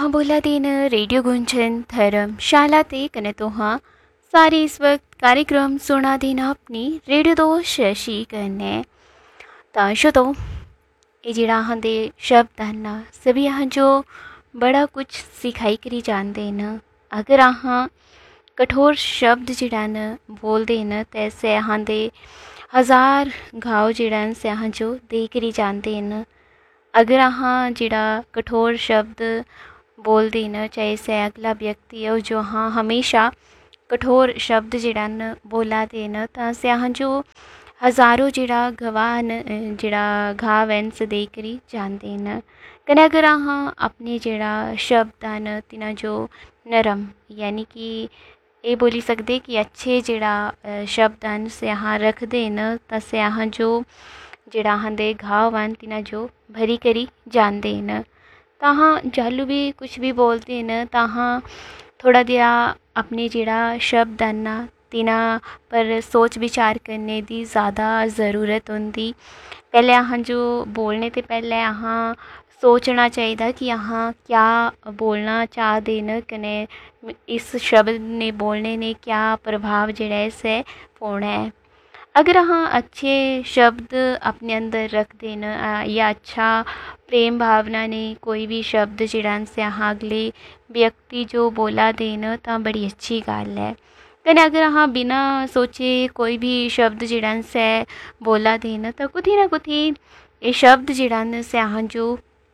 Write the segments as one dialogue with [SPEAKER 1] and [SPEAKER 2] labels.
[SPEAKER 1] तुहां बोला दिन रेडियो गुंजन धर्मशाला ते कन्नै तुहां सारे इस वक्त कार्यक्रम सुना दिन अपनी रेडियो दोस्त शशि कन्नै तां तो ये जेह्ड़ा अहां दे शब्द न सभी अहां जो बड़ा कुछ सिखाई करी जानदे न। अगर अहां कठोर शब्द जेह्ड़ा न बोलदे न ते से अहां दे हजार घाव जेह्ड़ा न से अहां जो दे करी जानदे न। अगर अहां जेह्ड़ा कठोर शब्द बोलदे न चाहे से अगला व्यक्ति हो जो हाँ हमेशा कठोर शब्द जेह्ड़ा न बोला दे न तां से अहां जो हज़ारों जेह्ड़ा गवाह न जेह्ड़ा घाव न से दे करी जानदे न। कन्नै अगर अहां अपने जेह्ड़ा शब्द न तिना जो नरम यानी कि ये बोली सकदे कि अच्छे जेह्ड़ा शब्द न से अहां रखदे न तां से अहां जो जेह्ड़ा अहां दे घाव न तिना जो भरी करी जानदे न। तां जालू भी कुछ भी बोलते न तां थोड़ा देआ अपने जेह्ड़ा शब्द न तिना पर सोच विचार करने दी ज़्यादा ज़रूरत होंदी। पैह्ले अहां जो बोलने ते पैह्ले अहां सोचना चाहिदा कि अहां क्या बोलना चाहदे न कन्नै इस शब्द ने बोलने ने क्या प्रभाव जेह्ड़ा ऐ से पौना ऐ। अगर अहां अच्छे शब्द अपने अंदर रखदे न या अच्छा प्रेम भावना ने कोई भी शब्द जेह्ड़ा न से अहां अगले व्यक्ति जो बोला दे न तां बड़ी अच्छी गल्ल ऐ। कन्नै अगर अहां बिना सोचे कोई भी शब्द जेह्ड़ा न से बोला दे न तां कुतै ना कुतै ये शब्द जेह्ड़ा न से अहां जो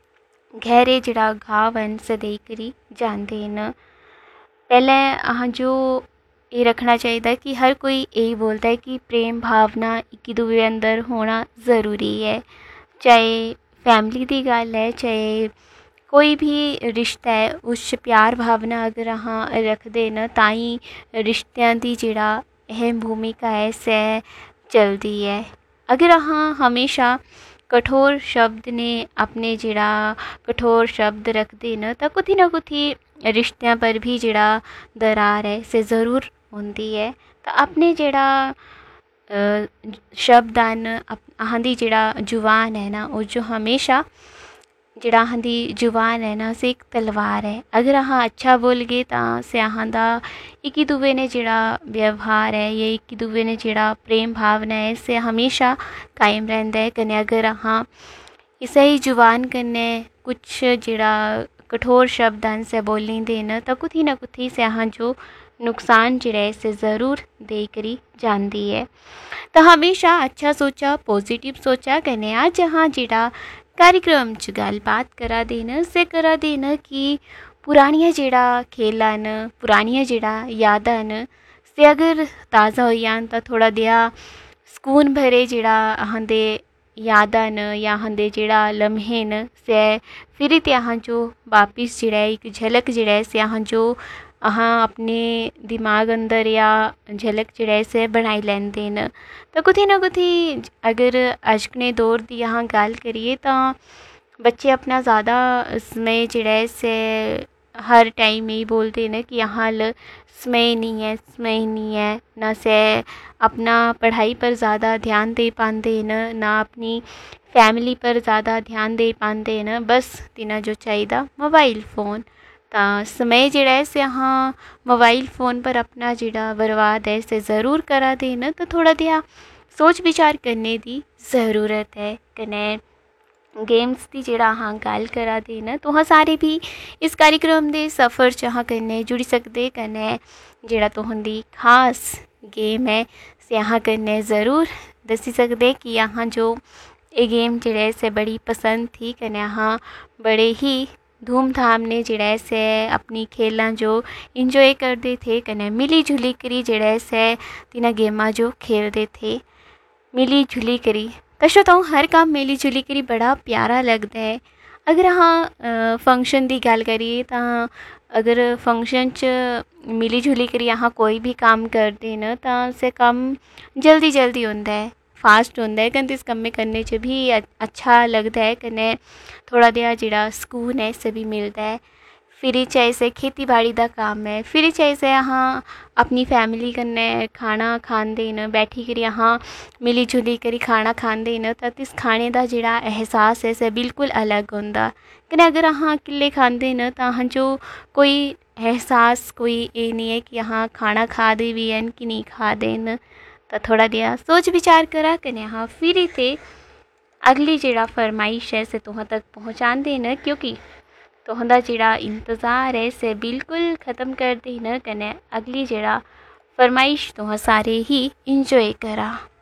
[SPEAKER 1] गहरे जेह्ड़ा घाव न से देई करी जानदे न। पैह्ले अहां जो ये रखना चाहिदा कि हर कोई यही बोलता है कि प्रेम भावना इक दूए अंदर होना ज़रूरी है। चाहे फैमिली दी गल्ल है चाहे कोई भी रिश्ता है उस प्यार भावना अगर अहां रखदे न ताई रिश्तें दी जेह्ड़ा अहम भूमिका है से चलदी है। अगर अहां हमेशा कठोर शब्द ने अपने जेह्ड़ा कठोर शब्द रखदे न तां कुतै ना कुतै रिश्तें पर भी जेह्ड़ा दरार है से ज़रूर होंदी है। तां अपने जेह्ड़ा शब्द न अहां दी जेह्ड़ा जुबान है ना ओह् जो हमेशा जेह्ड़ा अहां दी जुबान है ना से एक तलवार है। अगर अहां अच्छा बोलगे तां से अहां दा इक दूए ने जेह्ड़ा व्यवहार है या इक दूए ने जेह्ड़ा प्रेम भावना है से हमेशा कायम रैंह्दा है। कन्नै अगर अहां इस्सै जुबान कन्नै कुछ जेह्ड़ा कठोर शब्द न से बोली दे न तां कुतै ना कुतै से अहां जो नुकसान जेह्ड़ा है से ज़रूर दे करी जानदी है। तां हमेशा अच्छा सोचा पॉजिटिव सोचा कन्नै अज्ज अहां जेह्ड़ा कार्यक्रम च गल्लबात करा दे न से करा दे न कि पुरानियां जेह्ड़ा खेलां न पुरानियां जेह्ड़ा यादां न से अगर ताज़ा होई जान तां थोड़ा देआ सुकून भरे जेह्ड़ा अहां दे यादां न या अहां दे जेह्ड़ा लम्हे न से फिर ते अहां जो वापिस जेह्ड़ा इक झलक जेह्ड़ा ऐ से अहां जो अहां अपने दिमाग अंदर या झलक जेह्ड़ा ऐ से बनाई लैंदे न। तां कुतै ना कुतै अगर अजकने दौर दी अहां गल्ल करिए तां बच्चे अपना ज़्यादा समय जेह्ड़ा ऐ से हर टाइम यही बोलदे न कि अहां ल समय नहीं है ना से अपना पढ़ाई पर ज़्यादा ध्यान दे पांदे न ना अपनी फैमिली पर ज़्यादा ध्यान दे पांदे न बस तिना जो चाहिदा मोबाइल फ़ोन। तां समय जेह्ड़ा ऐ से अहां मोबाइल फ़ोन पर अपना जेह्ड़ा बर्बाद है से ज़रूर करा दे न तां थोड़ा देआ सोच विचार करने दी ज़रूरत है। कन्नै गेम्स दी जेह्ड़ा अहां गल्ल करा दे न तुहां सारे भी इस कार्यक्रम दे सफ़र च अहां कन्नै जुड़ी सकदे। कन्नै जेह्ड़ा तुहांदी खास गेम है से अहां कन्नै ज़रूर दस्सी सकदे कि अहां जो ये गेम जेह्ड़ा ऐ से बड़ी पसंद थी कन्नै अहां बड़े ही धूमधाम ने जेह्ड़ा ऐ से अपनी खेलां जो इंजॉय करदे थे कन्नै मिली जुली करी जेह्ड़ा ऐ से तिना गेमां जो खेलदे थे मिली जुली करी। तां हर कम्म मिली जुली करी बड़ा प्यारा लगदा है। अगर अहां फंक्शन दी गल्ल करिए तां अगर फंक्शन च मिली जुली करी अहां कोई भी कम्म करदे न तां से कम्म जल्दी जल्दी होंदा है फास्ट होंदा है कन्नै इस कम्मै करने च भी अच्छा लगदा है कन्नै थोड़ा देआ जेह्ड़ा सुकून है इस भी मिलदा है। फिर चाहे से खेती बाड़ी का काम है, फिर चाहे से यहाँ अपनी फैमिली कन्नै खाना खांदे न, बैठी कर यहाँ मिली जुली करी खाना खांदे न, तो इस खाने का जेह्ड़ा एहसास है से बिल्कुल अलग होंदा। कन्नै अगर अहाँ अकेले खांदे न तो अहाँ जो कोई एहसास कोई ये नहीं है कि अहाँ खाना खा दे भी हैन कि नहीं खा दे न। तो थोड़ा देआ सोच विचार करा कन्नै अहाँ फिर इत्थे अगली जेह्ड़ा फरमाइश है से तुहां तक पहुँचांदे न, क्योंकि तुहां जेह्ड़ा इंतज़ार है से बिल्कुल ख़त्म कर देन। कन्नै अगली जेह्ड़ा फरमाइश तुहां सारे ही इंजॉय करा।